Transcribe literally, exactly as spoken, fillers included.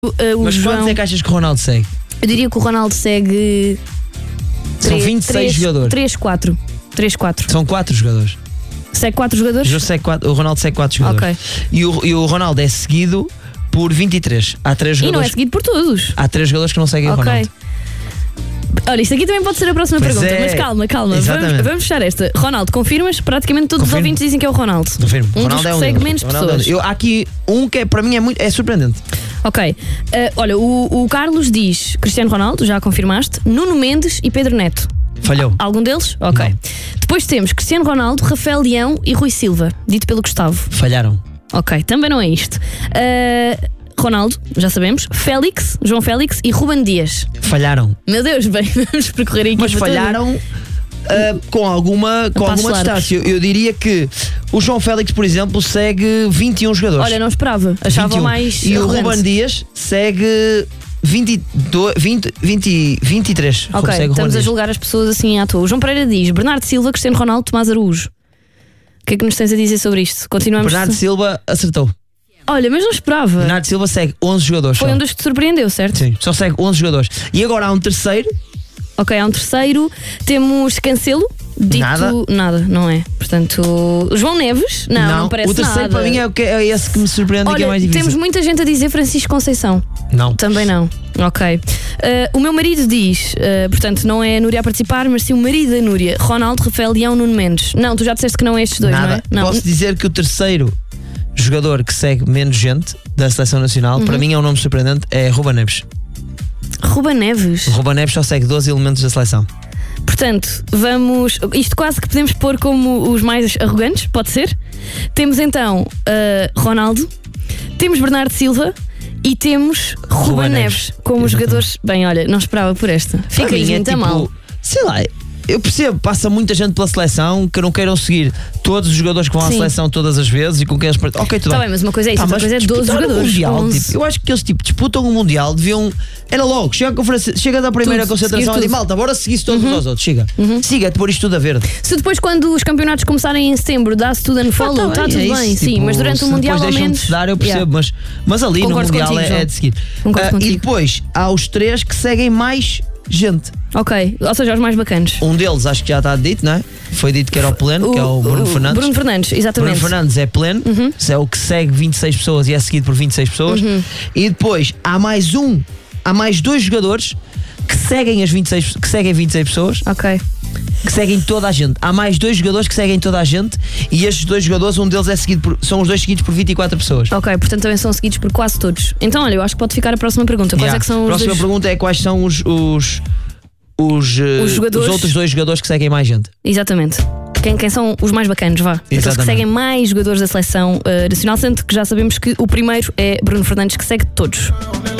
Uh, o Mas João, quantos é que achas que o Ronaldo segue? eu diria que o Ronaldo segue. São vinte e seis jogadores. três, quatro. três, quatro. São quatro jogadores. Segue quatro jogadores? Eu segue quatro, o Ronaldo segue quatro jogadores. Ok. E o, e o Ronaldo é seguido por vinte e três. Há três E não é jogadores. seguido por todos. Há três jogadores que não seguem Ok. o Ronaldo. Olha, isto aqui também pode ser a próxima Pois pergunta, é. mas calma, calma. Exatamente. Vamos, vamos fechar esta. Ronaldo, confirmas? Praticamente todos Confirmo. os ouvintes dizem que é o Ronaldo. Confirmo. Um Ronaldo dos é que um segue deles. menos Ronaldo é um pessoas. deles. Eu, há aqui um que é, para mim é, muito, é surpreendente. Ok. Uh, olha, o, o Carlos diz Cristiano Ronaldo, já confirmaste, Nuno Mendes e Pedro Neto. Falhou. Algum deles? Ok. Não. Depois temos Cristiano Ronaldo, Rafael Leão e Rui Silva, dito pelo Gustavo. Falharam. Ok, também não é isto. Uh, Ronaldo, já sabemos, Félix, João Félix e Ruben Dias. Falharam. Meu Deus, bem, vamos percorrer a equipa Mas toda. falharam ah, com alguma, com passos alguma largos. distância. Eu, eu diria que o João Félix, por exemplo, segue vinte e um jogadores. Olha, não esperava, achava vinte e um. mais E o arrogante. Ruben Dias segue vinte e dois, vinte, vinte, vinte e três. Ok, Segue o Ruben estamos a Dias. julgar as pessoas assim à toa. O João Pereira diz Bernardo Silva, Cristiano Ronaldo, Tomás Araújo. O que é que nos tens a dizer sobre isto? Continuamos. Bernardo Silva acertou. Olha, mas não esperava. Bernardo Silva segue onze jogadores. Foi só. um dos que te surpreendeu, certo? Sim, só segue onze jogadores. E agora há um terceiro. Ok, há um terceiro. Temos Cancelo. Dito Nada. nada, não é? Portanto, o João Neves, não, não, parece o terceiro nada. para mim é, o que- é esse que me surpreende e que é Olha, mais difícil. temos muita gente a dizer Francisco Conceição. Não. Também não. Ok. Uh, o meu marido diz, uh, portanto, não é a Núria a participar, mas sim o marido da Núria, Ronaldo, Rafael Leão, Nuno Mendes. Não, tu já disseste que não é estes dois, Nada. não é? Não. Posso dizer que o terceiro jogador que segue menos gente da seleção nacional, Uhum. para mim é um nome surpreendente, é Ruben Neves. Ruben Neves. O Ruben Neves só segue doze elementos da seleção. Portanto, vamos. Isto quase que podemos pôr como os mais arrogantes, pode ser? Temos então uh, Ronaldo, temos Bernardo Silva e temos Ruben, Ruben Neves, Neves. como os Exatamente. jogadores. Bem, olha, não esperava por esta. Fica Para mim aí é muito tipo, mal. sei lá, eu percebo, passa muita gente pela seleção que não queiram seguir todos os jogadores que vão Sim. à seleção todas as vezes e com quem eles. Ok, tudo Tá bem. bem, mas uma coisa é isso, Pá, outra mas coisa é doze disputar o jogadores. Mundial, onze. tipo, eu acho que eles tipo, disputam o Mundial, deviam. Era logo, chega, à conferência, chega da primeira Tudo, concentração seguir e tudo. malta, bora seguir-se todos uns aos outros. Chega, siga-te pôr isto tudo a verde. Se depois, quando os campeonatos começarem em setembro, dá-se tudo and follow, está tá tudo bem, é bem, isso, sim, tipo, mas durante se o Mundial depois ao deixam menos. de se dar, eu percebo, Yeah. mas, mas ali Concordo no Mundial contigo, é, João. é de seguir. Concordo Ah, contigo. e depois há os três que seguem mais gente. Ok, ou seja, os mais bacanas. Um deles acho que já está dito, não é? Foi dito que era o pleno, que é o Bruno Fernandes. Bruno Fernandes, exatamente. Bruno Fernandes é pleno, é o que segue vinte e seis pessoas e é seguido por vinte e seis pessoas. Uhum. E depois há mais um, há mais dois jogadores que seguem as vinte e seis, que seguem vinte e seis pessoas, Ok. que seguem toda a gente. Há mais dois jogadores que seguem toda a gente e estes dois jogadores, um deles é seguido por, são os dois seguidos por vinte e quatro pessoas. Ok, portanto também são seguidos por quase todos. Então, olha, eu acho que pode ficar a próxima pergunta. Quais Yeah. é que são a os próxima dois... pergunta é quais são os os, os, eh, Os jogadores- os outros dois jogadores que seguem mais gente. Exatamente. Quem, quem são os mais bacanos, vá. Aqueles que Exatamente. seguem mais jogadores da seleção uh, nacional, sendo que já sabemos que o primeiro é Bruno Fernandes, que segue todos.